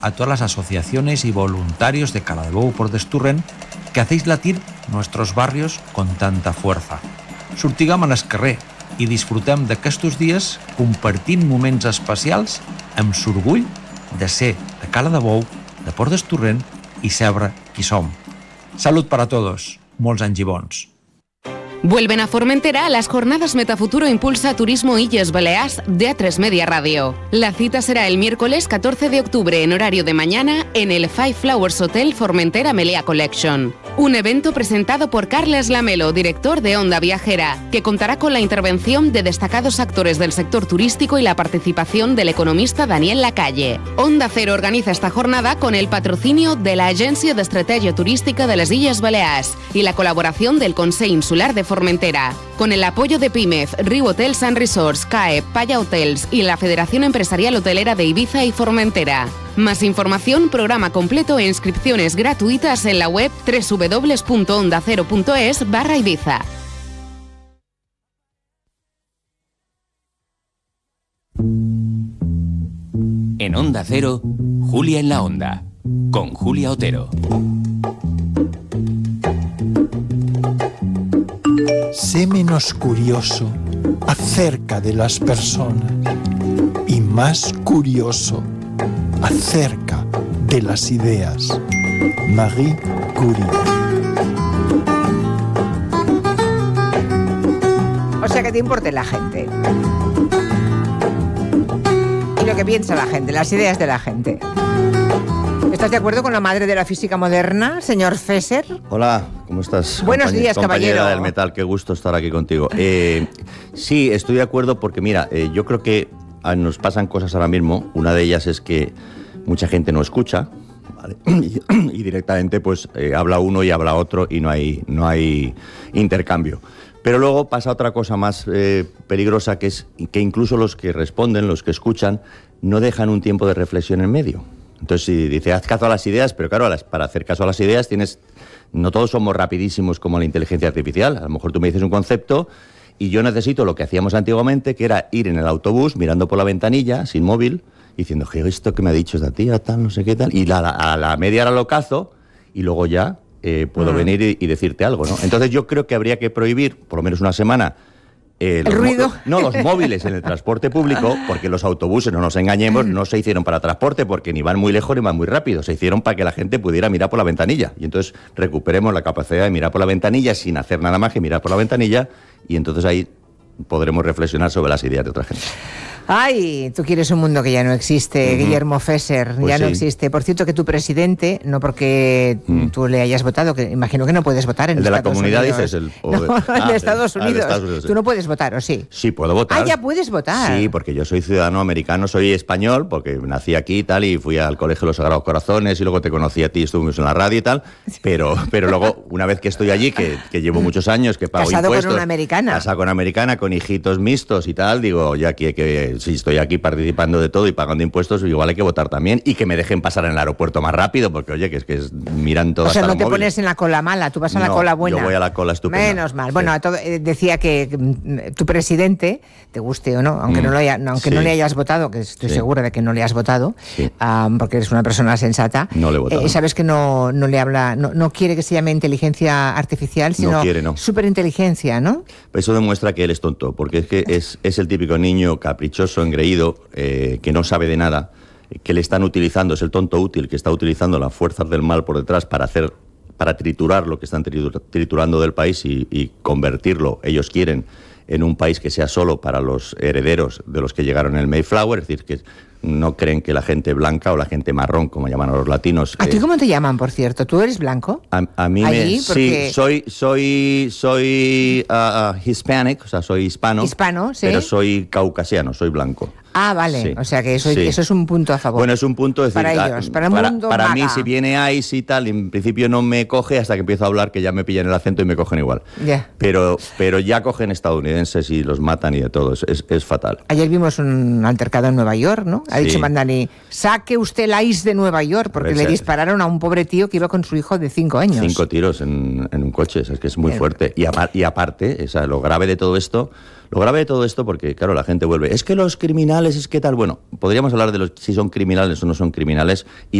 a todas las asociaciones y voluntarios de Cala de Bou por Desturren que hacéis latir nuestros barrios con tanta fuerza. Sortiguem a l'escarrer i disfrutem d'aquestos dies compartint moments especials amb l'orgull de ser de Cala de Bou, de Port d'Esturren i saber qui som. Salut para todos, molts anys i bons. Vuelven a Formentera las jornadas Metafuturo Impulsa Turismo Illes Balears de A3 Media Radio. La cita será el miércoles 14 de octubre en horario de mañana en el Five Flowers Hotel Formentera Melea Collection. Un evento presentado por Carles Lamelo, director de Onda Viajera, que contará con la intervención de destacados actores del sector turístico y la participación del economista Daniel Lacalle. Onda Cero organiza esta jornada con el patrocinio de la Agencia de Estrategia Turística de las Illes Balears y la colaboración del Consell Insular de Formentera, con el apoyo de PIMEF, Riu Hotels and Resorts, CAE, Paya Hotels y la Federación Empresarial Hotelera de Ibiza y Formentera. Más información, programa completo e inscripciones gratuitas en la web www.ondacero.es/Ibiza. En Onda Cero, Julia en la Onda, con Julia Otero. Sé menos curioso acerca de las personas y más curioso acerca de las ideas. Marie Curie. O sea, que te importe la gente. Y lo que piensa la gente, las ideas de la gente. ¿Estás de acuerdo con la madre de la física moderna, señor Fesser? Hola, ¿cómo estás? Buenos días, caballero. Compañera del metal, qué gusto estar aquí contigo. Sí, estoy de acuerdo porque, mira, yo creo que nos pasan cosas ahora mismo. Una de ellas es que mucha gente no escucha, ¿vale? Y directamente pues habla uno y habla otro y no hay intercambio. Pero luego pasa otra cosa más peligrosa, que es que incluso los que responden, los que escuchan, no dejan un tiempo de reflexión en medio. Entonces, si dice, haz caso a las ideas, pero claro, para hacer caso a las ideas no todos somos rapidísimos como la inteligencia artificial. A lo mejor tú me dices un concepto y yo necesito lo que hacíamos antiguamente, que era ir en el autobús mirando por la ventanilla, sin móvil, diciendo, ¿qué esto que me ha dicho esta tía, tal, no sé qué tal? Y a la media hora lo cazo y luego ya puedo venir y decirte algo, ¿no? Entonces yo creo que habría que prohibir, por lo menos una semana, el ruido. Los móviles en el transporte público, porque los autobuses, no nos engañemos, no se hicieron para transporte, porque ni van muy lejos ni van muy rápido. Se hicieron para que la gente pudiera mirar por la ventanilla. Y entonces recuperemos la capacidad de mirar por la ventanilla sin hacer nada más que mirar por la ventanilla, y entonces ahí podremos reflexionar sobre las ideas de otra gente. Ay, tú quieres un mundo que ya no existe, Guillermo Fesser, pues ya no existe. Por cierto, que tu presidente, no porque tú le hayas votado, que imagino que no puedes votar en el de Estados la comunidad, Unidos. dices. El de Estados Unidos. Tú no puedes votar, ¿o sí? Sí, puedo votar. Ah, ya puedes votar. Sí, porque yo soy ciudadano americano, soy español, porque nací aquí y tal, y fui al Colegio de los Sagrados Corazones, y luego te conocí a ti, estuvimos en la radio y tal, pero luego, una vez que estoy allí, que llevo muchos años, que pago casado impuestos... Casado con una americana. Casado con una americana, con hijitos mixtos y tal, digo, ya que si estoy aquí participando de todo y pagando impuestos, igual hay que votar también, y que me dejen pasar en el aeropuerto más rápido, porque oye, que miran todo. O sea, hasta no te móviles. Pones en la cola mala, tú vas a la cola buena. Yo voy a la cola estupenda. Menos mal. Sí. Bueno, decía que tu presidente, te guste o no, aunque no le hayas votado, que estoy segura de que no le has votado, porque eres una persona sensata. No le he votado. Sabes que no le habla, no quiere que se llame inteligencia artificial, sino superinteligencia, ¿no? Eso demuestra que él es tonto, porque es que es el típico niño caprichoso, engreído, que no sabe de nada, que le están utilizando, es el tonto útil que está utilizando las fuerzas del mal por detrás para triturar lo que están triturando del país y convertirlo, ellos quieren, en un país que sea solo para los herederos de los que llegaron en el Mayflower, es decir, que no creen que la gente blanca o la gente marrón, como llaman a los latinos... ¿A ti cómo te llaman, por cierto? ¿Tú eres blanco? A mí porque... Sí, soy hispanic, o sea, soy hispano. Hispano, sí. Pero soy caucasiano, soy blanco. Ah, vale. Sí. O sea que eso es un punto a favor. Bueno, es un punto, es decir, para ellos, para el mundo para maga. mí, si viene ICE y tal, en principio no me coge hasta que empiezo a hablar, que ya me pillan el acento y me cogen igual. Yeah. Pero ya cogen estadounidenses y los matan y de todo. Es fatal. Ayer vimos un altercado en Nueva York, ¿no? Ha dicho Mandani, saque usted el ICE de Nueva York, porque le dispararon a un pobre tío que iba con su hijo de 5 años. 5 tiros en un coche, es que es muy fuerte. Y aparte, lo grave de todo esto, porque claro, la gente vuelve, es que los criminales criminales, es que tal. Bueno, podríamos hablar de si son criminales o no son criminales, y